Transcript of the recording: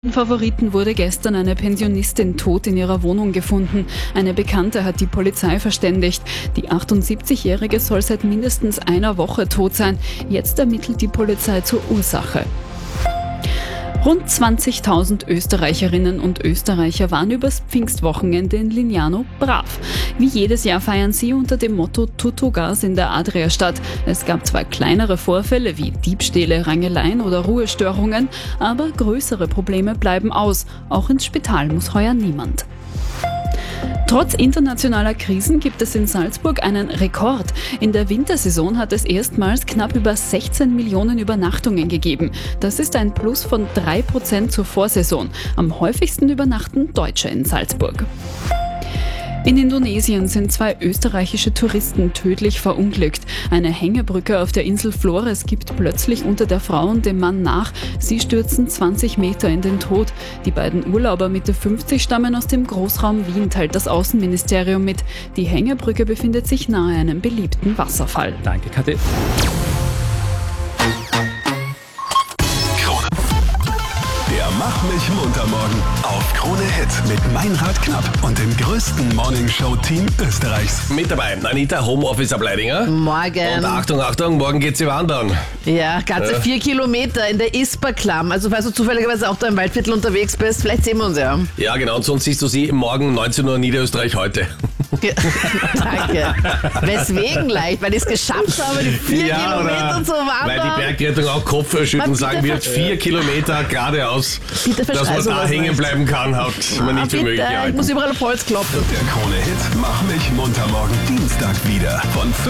Favoriten wurde gestern eine Pensionistin tot in ihrer Wohnung gefunden. Eine Bekannte hat die Polizei verständigt. Die 78-Jährige soll seit mindestens einer Woche tot sein. Jetzt ermittelt die Polizei zur Ursache. Rund 20.000 Österreicherinnen und Österreicher waren übers Pfingstwochenende in Lignano brav. Wie jedes Jahr feiern sie unter dem Motto Tuttogas in der Adriastadt. Es gab zwar kleinere Vorfälle wie Diebstähle, Rangeleien oder Ruhestörungen, aber größere Probleme bleiben aus. Auch ins Spital muss heuer niemand. Trotz internationaler Krisen gibt es in Salzburg einen Rekord. In der Wintersaison hat es erstmals knapp über 16 Millionen Übernachtungen gegeben. Das ist ein Plus von 3% zur Vorsaison. Am häufigsten übernachten Deutsche in Salzburg. In Indonesien sind 2 österreichische Touristen tödlich verunglückt. Eine Hängebrücke auf der Insel Flores gibt plötzlich unter der Frau und dem Mann nach. Sie stürzen 20 Meter in den Tod. Die beiden Urlauber Mitte 50 stammen aus dem Großraum Wien, teilt das Außenministerium mit. Die Hängebrücke befindet sich nahe einem beliebten Wasserfall. Danke, Kathi. Mach mich munter morgen auf Krone Hit mit Meinrad Knapp und dem größten Morningshow-Team Österreichs. Mit dabei Anita, Homeoffice-Ableidinger. Morgen. Und Achtung, morgen geht sie wandern. Ja, ganze 4 Kilometer in der Isperklamm. Also falls du zufälligerweise auch da im Waldviertel unterwegs bist, vielleicht sehen wir uns ja. Ja, genau. Und sonst siehst du sie morgen 19 Uhr Niederösterreich heute. Ja, danke. Weswegen leicht? Weil ich es geschafft habe, die 4 Kilometer zu wandern. Weil die Bergrettung auch Kopfschütteln sagen wird, 4 Kilometer geradeaus. Bitte dass man da hängen bleiben kann, hat man nicht für möglich gehalten. Ich muss überall auf Holz klopfen. Der Krone Hit Mach mich munter morgen Dienstag wieder von 5